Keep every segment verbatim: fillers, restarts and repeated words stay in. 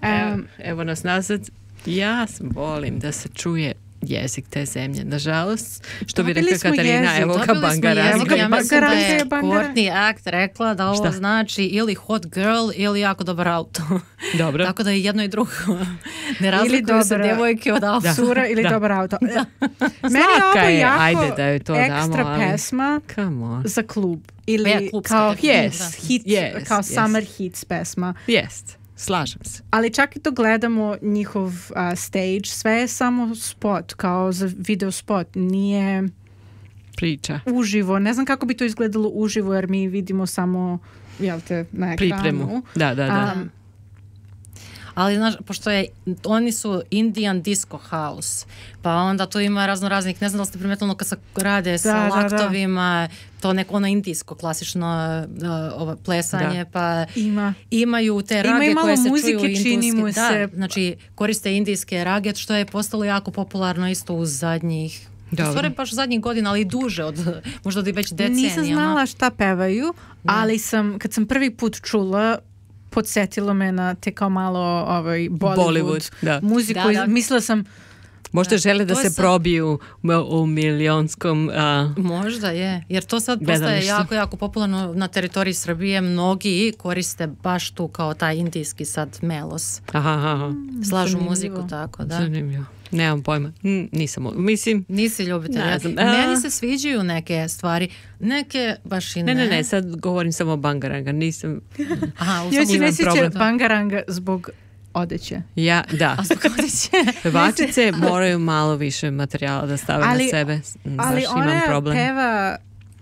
Evo, evo nas nazad. Ja volim da se čuje jezik te zemlje. Nažalost, što bi rekla Katarina, evo ka Bangaranga. Ja mislim da je Courtney Act rekla da ovo Šta? znači ili hot girl ili jako dobar auto. Dobro. Tako da je jedno i drugo. Ne razlikuju se djevojke od auto. Sura ili da. dobar auto. Da. Meni je ovo je, jako ajde da je to ekstra damo, ali... pesma za klub. Ili ja, klub kao, yes, hit, yes, kao yes. summer hits pesma. Jest. Slažem se. Ali čak i to gledamo njihov uh, stage, sve je samo spot, kao za video spot, nije priča. Uživo. Ne znam kako bi to izgledalo uživo, jer mi vidimo samo, jel te, na ekranu. Pripremu. Da, da, da. Um, Ali, znaš, pošto je, oni su Indian disco house, pa onda tu ima razno raznih, ne znam da li ste primetili kad se rade sa da, laktovima, da, da. to neko ono indijsko klasično uh, ovo, plesanje, da. pa ima. imaju te rage Ima koje se muzike, čuju indijske. Da, se... znači koriste indijske rage, što je postalo jako popularno isto u zadnjih Dobro. U stvari baš zadnjih godina, ali i duže od možda od već decenijama. Nisam znala šta pevaju, da. ali sam, kad sam prvi put čula, podsjetilo me na te kao malo ovaj, Bollywood, Bollywood da. muziku. Da, da. Mislila sam Možda da, žele da se sad... probiju u milijonskom uh, možda je, jer to sad postaje jako, jako popularno na teritoriji Srbije. Mnogi koriste baš tu kao taj indijski sad melos. Aha, aha. Slažu Zanimljivo. muziku tako, da. Zanimljivo. Nemam pojma. Nisam, mislim... Nisi ljubitelj. Ne znam. Meni se sviđaju neke stvari, neke baš i ne. Ne, ne, ne, sad govorim samo o Bangaranga, nisam... Aha, ja si ne sjeća Bangaranga zbog odeće. Ja, da. A zbog odeće? Pevačice moraju malo više materijala da stave ali, na sebe. Baš ali imam problem. Ali ona peva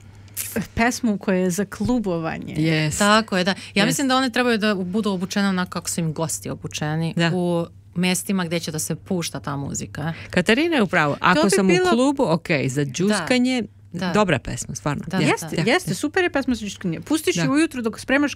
pesmu koja je za klubovanje. Yes. Tako je, da. Ja yes. mislim da one trebaju da budu obučene onako kako su im gosti obučeni. Da. U mjestima gdje će da se pušta ta muzika. Katarina je upravo. Ako bi sam bilo... u klubu, ok, za džuskanje, da. dobra pesma, stvarno. Da, jeste, da. jeste, super je pesma za džuskanje. Pustiš da. je ujutru dok spremaš